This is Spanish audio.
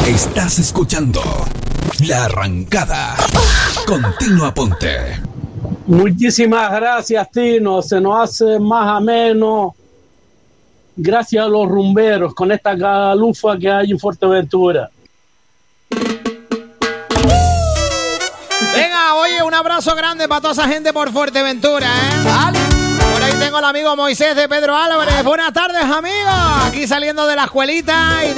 Estás escuchando La Arrancada. Continua Ponte. Muchísimas gracias, Tino. Se nos hace más ameno. Gracias a los rumberos con esta galufa que hay en Fuerteventura. Venga, oye, un abrazo grande para toda esa gente por Fuerteventura, ¿eh? Vale. Por ahí tengo al amigo Moisés de Pedro Álvarez. Buenas tardes, amigos. Aquí saliendo de la escuelita y